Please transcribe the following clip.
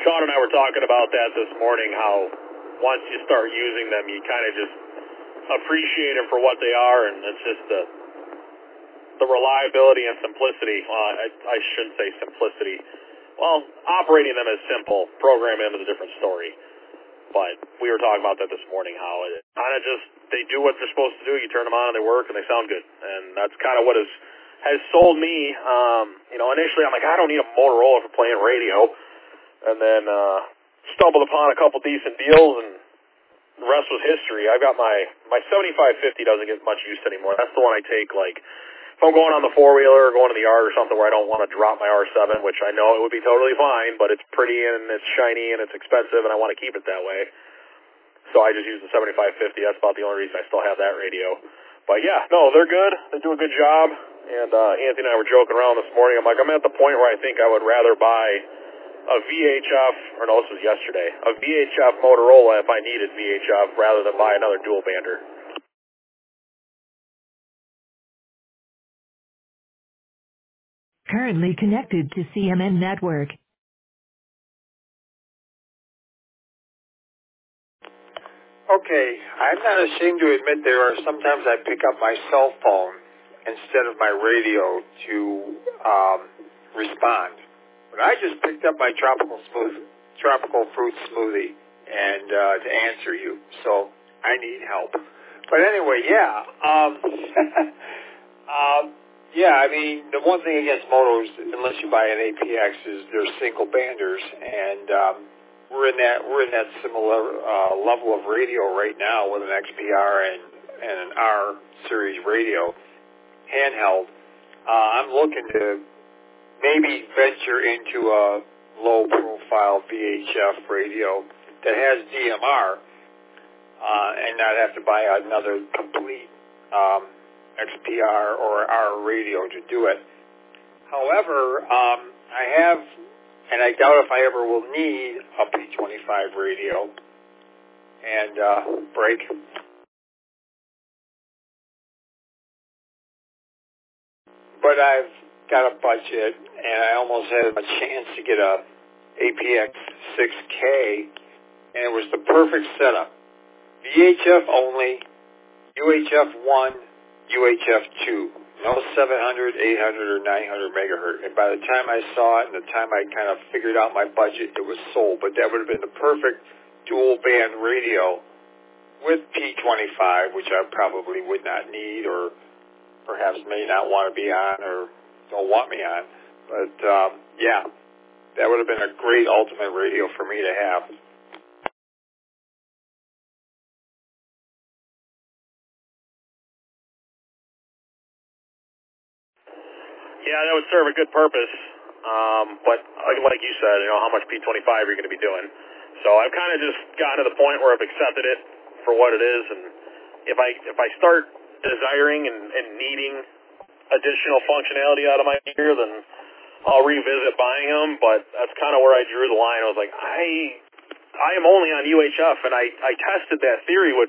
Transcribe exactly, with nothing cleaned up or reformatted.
Sean and I were talking about that this morning, how once you start using them, you kind of just appreciate them for what they are, and it's just the the reliability and simplicity. Well, I, I shouldn't say simplicity. Well, operating them is simple. Programming them is a different story. But we were talking about that this morning, how it kind of just, they do what they're supposed to do. You turn them on and they work and they sound good. And that's kind of what has, has sold me. Um, you know, initially I'm like, I don't need a Motorola for playing radio. And then uh, stumbled upon a couple decent deals, and the rest was history. I've got my, my seventy-five fifty doesn't get much use anymore. That's the one I take, like, if I'm going on the four-wheeler or going to the yard or something where I don't want to drop my R seven, which I know it would be totally fine, but it's pretty and it's shiny and it's expensive and I want to keep it that way. So I just use the seventy-five fifty. That's about the only reason I still have that radio. But yeah, no, they're good. They do a good job. And uh, Anthony and I were joking around this morning. I'm like, I'm at the point where I think I would rather buy a V H F, or no, this was yesterday, a V H F Motorola if I needed V H F rather than buy another dual bander. Currently connected to C M N Network. Okay, I'm not ashamed to admit there are sometimes I pick up my cell phone instead of my radio to um, respond. But I just picked up my tropical smooth, tropical fruit smoothie and uh, to answer you, so I need help. But anyway, yeah, um, um, yeah. I mean, the one thing against motos, unless you buy an A P X, is they're single banders, and um, we're in that we're in that similar uh, level of radio right now with an X P R and and an R series radio handheld. Uh, I'm looking to maybe venture into a low-profile V H F radio that has D M R uh, and not have to buy another complete um, X P R or R radio to do it. However, um, I have, and I doubt if I ever will need, a P twenty-five radio and uh, break. But I've got a budget, and I almost had a chance to get a A P X six K, and it was the perfect setup. V H F only, U H F one, U H F two. No seven hundred, eight hundred, or nine hundred megahertz. And by the time I saw it and the time I kind of figured out my budget, it was sold. But that would have been the perfect dual-band radio with P twenty-five, which I probably would not need or perhaps may not want to be on or don't want me on. But, um, yeah, that would have been a great ultimate radio for me to have. Yeah, that would serve a good purpose. Um, but like, like you said, you know, how much P twenty-five you're going to be doing. So I've kind of just gotten to the point where I've accepted it for what it is. And if I if I start desiring and, and needing additional functionality out of my gear, then I'll revisit buying them. But that's kind of where I drew the line. I was like, I I am only on U H F, and I, I tested that theory with